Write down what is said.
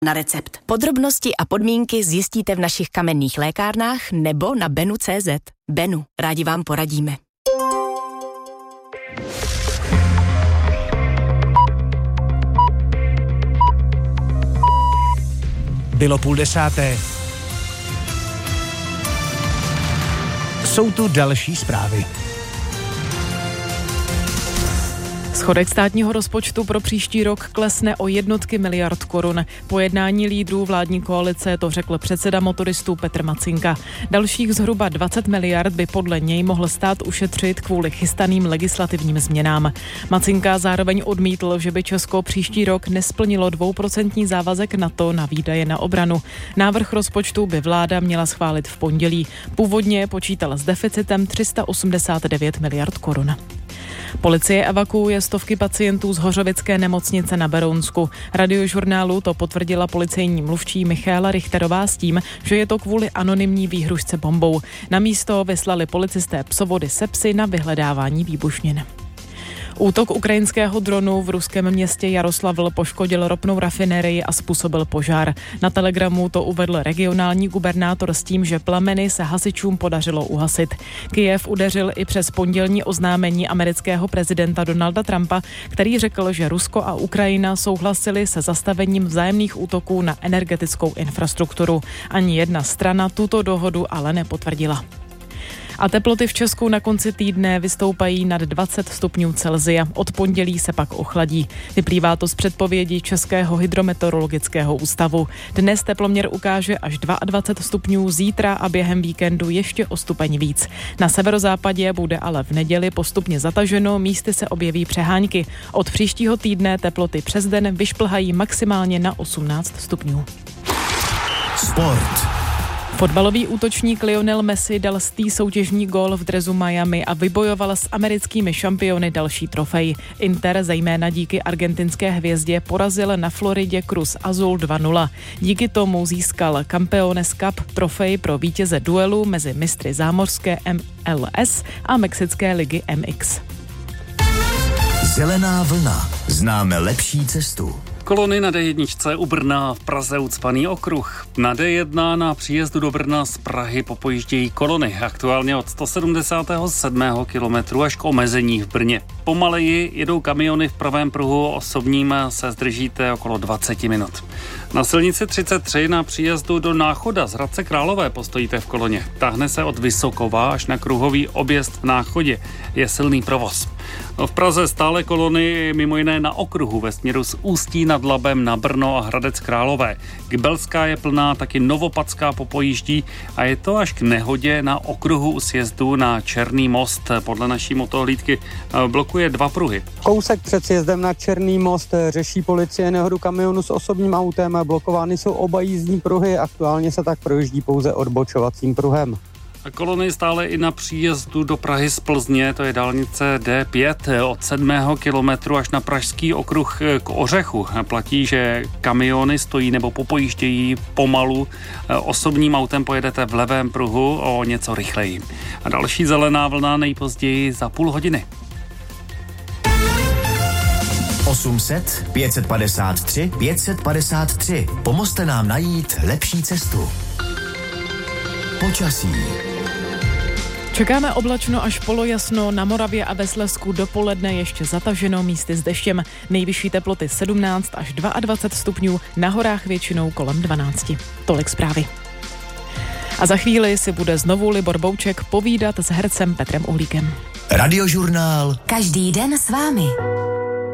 na recept. Podrobnosti a podmínky zjistíte v našich kamenných lékárnách nebo na benu.cz. Benu, rádi vám poradíme. Bylo 9:30. Jsou tu další zprávy. Schodek státního rozpočtu pro příští rok klesne o jednotky miliard korun. Po jednání lídrů vládní koalice to řekl předseda motoristů Petr Macinka. Dalších zhruba 20 miliard by podle něj mohl stát ušetřit kvůli chystaným legislativním změnám. Macinka zároveň odmítl, že by Česko příští rok nesplnilo 2% závazek NATO na výdaje na obranu. Návrh rozpočtu by vláda měla schválit v pondělí. Původně počítala s deficitem 389 miliard korun. Policie evakuuje stovky pacientů z Hořovické nemocnice na Berounsku. Radiožurnálu to potvrdila policejní mluvčí Michaela Richterová s tím, že je to kvůli anonymní výhružce bombou. Na místo vyslali policisté psovody se psy na vyhledávání výbušnin. Útok ukrajinského dronu v ruském městě Jaroslavl poškodil ropnou rafinérii a způsobil požár. Na Telegramu to uvedl regionální gubernátor s tím, že plameny se hasičům podařilo uhasit. Kyjev udeřil i přes pondělní oznámení amerického prezidenta Donalda Trumpa, který řekl, že Rusko a Ukrajina souhlasili se zastavením vzájemných útoků na energetickou infrastrukturu. Ani jedna strana tuto dohodu ale nepotvrdila. A teploty v Česku na konci týdne vystoupají nad 20 stupňů Celsia. Od pondělí se pak ochladí. Vyplývá to z předpovědi Českého hydrometeorologického ústavu. Dnes teploměr ukáže až 22 stupňů, zítra a během víkendu ještě o stupeň víc. Na severozápadě bude ale v neděli postupně zataženo, místy se objeví přehánky. Od příštího týdne teploty přes den vyšplhají maximálně na 18 stupňů. Sport. Fotbalový útočník Lionel Messi dal soutěžní gól v dresu Miami a vybojoval s americkými šampiony další trofej. Inter zejména díky argentinské hvězdě porazil na Floridě Cruz Azul 2-0. Díky tomu získal Campeones Cup, trofej pro vítěze duelu mezi mistry zámořské MLS a mexické ligy MX. Zelená vlna. Známe lepší cestu. Kolony na D1 u Brna, v Praze ucpaný okruh. Na D1 na příjezdu do Brna z Prahy popojíždějí kolony. Aktuálně od 177. kilometru až k omezení v Brně. Pomaleji jedou kamiony v pravém pruhu, osobním se zdržíte okolo 20 minut. Na silnici 33 na příjezdu do Náchoda z Hradce Králové postojíte v koloně. Táhne se od Vysokova až na kruhový objezd v Náchodě. Je silný provoz. V Praze stále kolony mimo jiné na okruhu ve směru z Ústí nad Labem na Brno a Hradec Králové. Kybelská je plná, taky Novopadská popojíždí a je to až k nehodě na okruhu u sjezdu na Černý most. Podle naší motohlídky blokuje 2 pruhy. Kousek před sjezdem na Černý most řeší policie nehodu kamionu s osobním autem. Blokovány jsou oba jízdní pruhy, aktuálně se tak projíždí pouze odbočovacím pruhem. Kolony stále i na příjezdu do Prahy z Plzně, to je dálnice D5 od 7. kilometru až na Pražský okruh k Ořechu. Platí, že kamiony stojí nebo popojíždějí pomalu. Osobním autem pojedete v levém pruhu o něco rychleji. A další zelená vlna nejpozději za půl hodiny. 800 553 553. Pomozte nám najít lepší cestu. Počasí. Čekáme oblačno až polojasno, na Moravě a ve Slezsku dopoledne ještě zataženo, místy s deštěm. Nejvyšší teploty 17 až 22 stupňů, na horách většinou kolem 12. Tolik zprávy. A za chvíli si bude znovu Libor Bouček povídat s hercem Petrem Uhlíkem. Radiožurnál. Každý den s vámi.